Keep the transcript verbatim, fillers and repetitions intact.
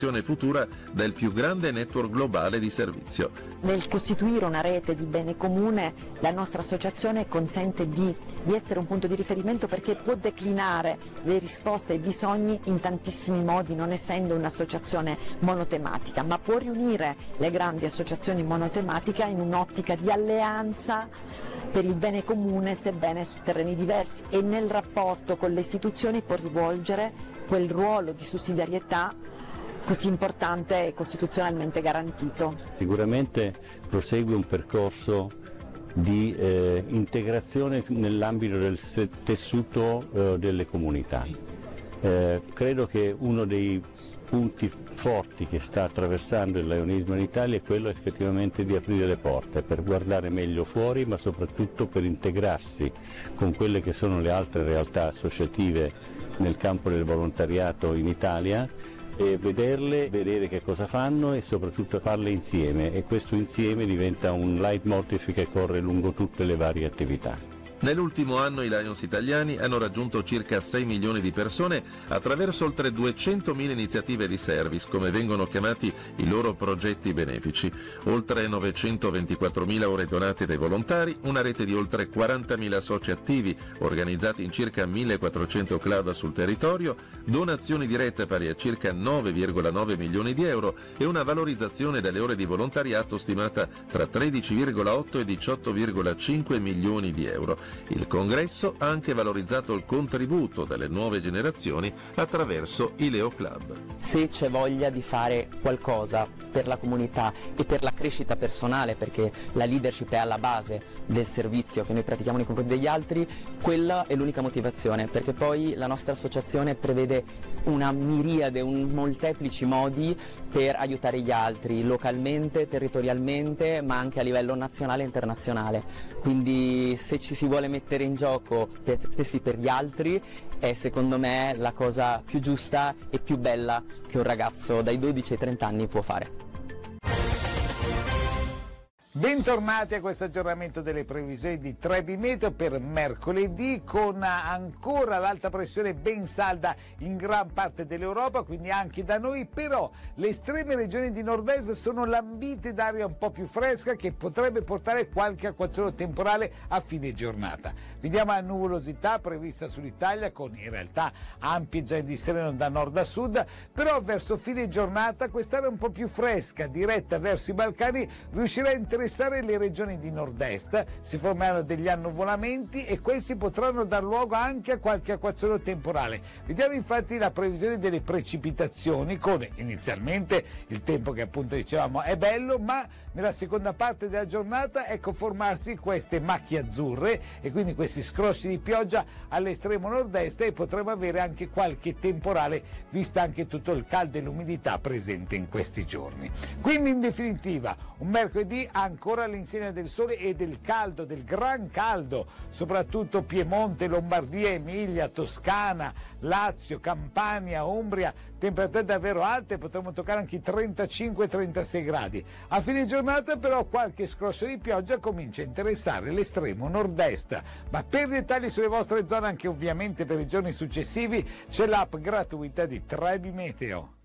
futura del più grande network globale di servizio. Nel costituire una rete di bene comune, la nostra associazione consente di, di essere un punto di riferimento perché può declinare le risposte ai bisogni in tantissimi modi, non essendo un'associazione monotematica, ma può riunire le grandi associazioni monotematiche in un'ottica di alleanza per il bene comune, sebbene su terreni diversi, e nel rapporto con le istituzioni può svolgere quel ruolo di sussidiarietà così importante e costituzionalmente garantito. Sicuramente prosegue un percorso di eh, integrazione nell'ambito del tessuto eh, delle comunità. Eh, credo che uno dei punti forti che sta attraversando il leonismo in Italia è quello effettivamente di aprire le porte per guardare meglio fuori, ma soprattutto per integrarsi con quelle che sono le altre realtà associative nel campo del volontariato in Italia, e vederle, vedere che cosa fanno e soprattutto farle insieme, e questo insieme diventa un leitmotiv che corre lungo tutte le varie attività. Nell'ultimo anno i Lions italiani hanno raggiunto circa sei milioni di persone attraverso oltre duecentomila iniziative di service, come vengono chiamati i loro progetti benefici, oltre novecentoventiquattromila ore donate dai volontari, una rete di oltre quarantamila soci attivi organizzati in circa millequattrocento club sul territorio, donazioni dirette pari a circa nove virgola nove milioni di euro e una valorizzazione delle ore di volontariato stimata tra tredici virgola otto e diciotto virgola cinque milioni di euro. Il congresso ha anche valorizzato il contributo delle nuove generazioni attraverso i Leo Club. Se c'è voglia di fare qualcosa per la comunità e per la crescita personale, perché la leadership è alla base del servizio che noi pratichiamo nei confronti degli altri, quella è l'unica motivazione, perché poi la nostra associazione prevede una miriade, un molteplici modi per aiutare gli altri, localmente, territorialmente, ma anche a livello nazionale e internazionale. Quindi se ci si vuole mettere in gioco per se stessi, per gli altri, è secondo me la cosa più giusta e più bella che un ragazzo dai dodici ai trenta anni può fare. Bentornati a questo aggiornamento delle previsioni di Trebi Meteo per mercoledì, con ancora l'alta pressione ben salda in gran parte dell'Europa, quindi anche da noi, però le estreme regioni di nord-est sono lambite d'aria un po' più fresca che potrebbe portare qualche acquazzone temporale a fine giornata. Vediamo la nuvolosità prevista sull'Italia, con in realtà ampie zone di sereno da nord a sud, però verso fine giornata quest'area un po' più fresca diretta verso i Balcani riuscirà a interessare le regioni di nord-est. Si formeranno degli annuvolamenti e questi potranno dar luogo anche a qualche acquazzone temporale. Vediamo infatti la previsione delle precipitazioni, con inizialmente il tempo che appunto dicevamo è bello, ma nella seconda parte della giornata ecco formarsi queste macchie azzurre e quindi questi scrosci di pioggia all'estremo nord-est, e potremo avere anche qualche temporale vista anche tutto il caldo e l'umidità presente in questi giorni. Quindi in definitiva un mercoledì ancora all'insegna del sole e del caldo, del gran caldo, soprattutto Piemonte, Lombardia, Emilia, Toscana, Lazio, Campania, Umbria, temperature davvero alte, potremo toccare anche i trentacinque trentasei gradi. A fine giornata però qualche scroscio di pioggia comincia a interessare l'estremo nord-est. Ma per dettagli sulle vostre zone, anche ovviamente per i giorni successivi, c'è l'app gratuita di Trebi Meteo.